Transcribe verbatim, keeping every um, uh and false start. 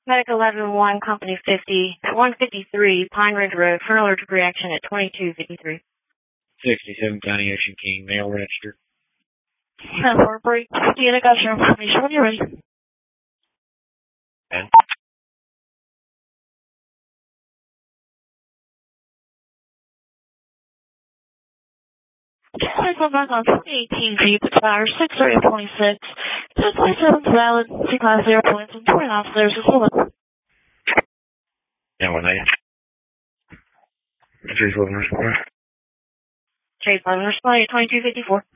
Medic eleven one, Company fifty, one fifty-three, Pine Ridge Road, for an allergic reaction at twenty-two fifty-three. sixty-seven County Ocean King, mail registered. ten four, break fifty, and I got your information when you're ready. And? Take one back on twenty eighteen Jeep, expires six thirty twenty-six. two twenty-seven valid, C-Class zero points, and twenty officers is full. Yeah, one night. Chase eleven respond. Chase eleven respond, twenty-two fifty-four.